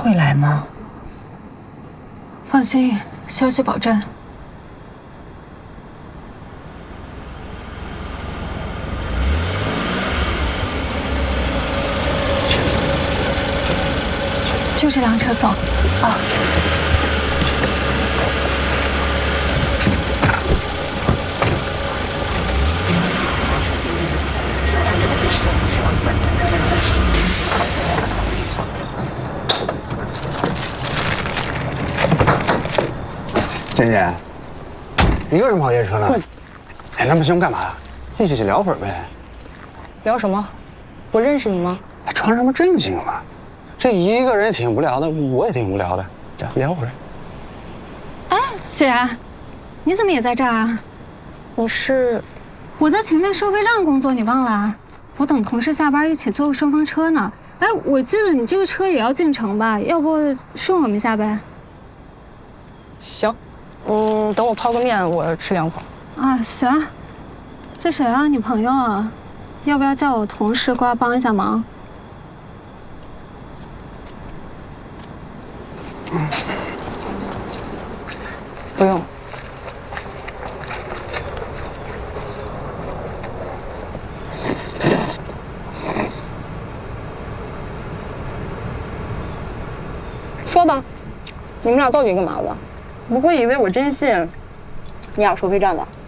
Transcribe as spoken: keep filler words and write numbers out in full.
会来吗？ 放心，消息保证。就这辆车走啊。 珍珍，一个人跑夜车呢？哎，那不行，干嘛？一起去聊会儿呗。 聊什么？我认识你吗？ 还装什么正经嘛？这一个人挺无聊的，我也挺无聊的，聊会儿。 哎，姐，你怎么也在这儿啊？ 你是？ 我在前面收费站工作，你忘了？我等同事下班一起坐个顺风车呢。哎，我记得你这个车也要进城吧？要不顺我们下呗？ 行。 嗯，等我泡个面，我吃两口。 啊，行。这谁啊？你朋友啊？要不要叫我同事过来帮一下忙？ 嗯，不用。说吧，你们俩到底干嘛的？不会以为我真信你俩收费站的？